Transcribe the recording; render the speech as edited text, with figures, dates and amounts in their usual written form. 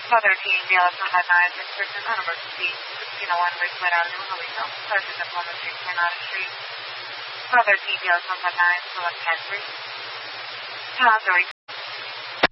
Father T. Dallas on that 9 6 on emergency 1601 Ridgewood Avenue, Hollyville. Sergeant Diploma 629 Street. Father T. Dallas on that 9 Philip Henry. Tom Dory